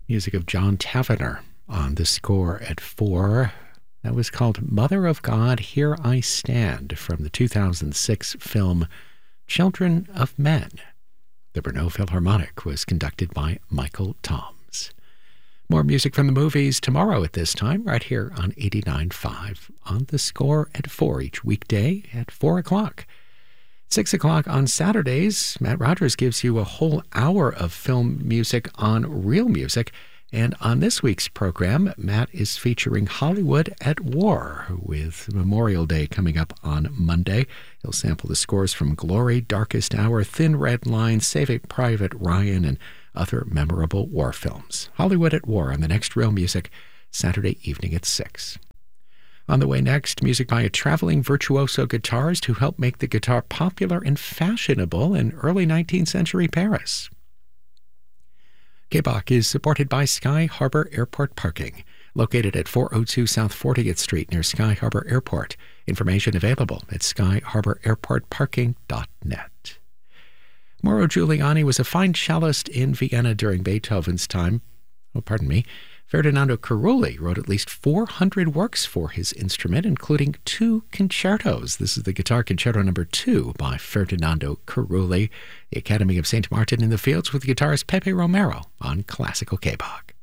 Music of John Tavener on the score at 4. That was called Mother of God, Here I Stand from the 2006 film Children of Men. The Brno Philharmonic was conducted by Michael Toms. More music from the movies tomorrow at this time, right here on 89.5 on the score at 4 each weekday at 4 o'clock. 6 o'clock on Saturdays, Matt Rogers gives you a whole hour of film music on Real Music. And on this week's program, Matt is featuring Hollywood at War, with Memorial Day coming up on Monday. He'll sample the scores from Glory, Darkest Hour, Thin Red Line, Saving Private Ryan, and other memorable war films. Hollywood at War on the next Real Music, Saturday evening at 6. On the way next, music by a traveling virtuoso guitarist who helped make the guitar popular and fashionable in early 19th century Paris. KBOC is supported by Sky Harbor Airport Parking, located at 402 South 40th Street near Sky Harbor Airport. Information available at skyharbораirportparking.net. Mauro Giuliani was a fine cellist in Vienna during Beethoven's time. Ferdinando Carulli wrote at least 400 works for his instrument, including 2 concertos. This is the Guitar Concerto No. 2 by Ferdinando Carulli. The Academy of St. Martin in the Fields with guitarist Pepe Romero on Classical KBOC.